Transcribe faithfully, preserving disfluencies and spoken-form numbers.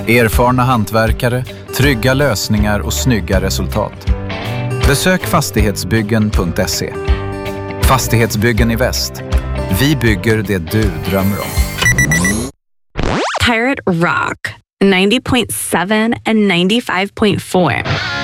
Erfarna hantverkare, trygga lösningar och snygga resultat. Besök fastighetsbyggen punkt se. Fastighetsbyggen i väst. Vi bygger det du drömmer om. Pirate Rock ninety point seven and ninety-five point four.